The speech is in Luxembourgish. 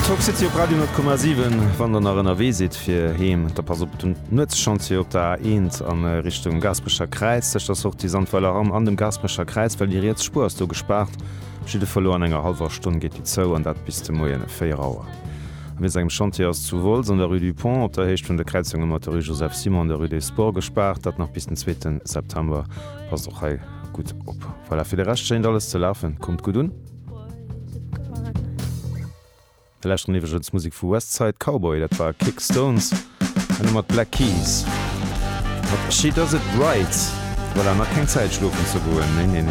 Top City op Radio 10,7 wann der nach NRW sit fir heem der pass op Nëtzchanze op der eenent an Richtung Gasbrecher Kreis, sech das auch die Sandweiler Raum an dem Gasbrecher Kreis, weil Dir jetzt Spur hast du gespart. Schiede verloren enger halber Stunde geht die Zou an dat bis de Moien 4 Auer. Wir segem Chantier aus zu Wols an der Rue du Pont op der hecht vun der Kreizung mat der Rue Joseph Simon der Rue des Sport gespart, dat noch bis den 2. September pass doch gut op. Weil er fir de recht scheint alles ze laufen, kommt gut un. Musik vu Westside Cowboy, dat war Kickstones an mat Black Keys. But she does it right, weil er mat kein Zeit schlufen zu goen. Nee.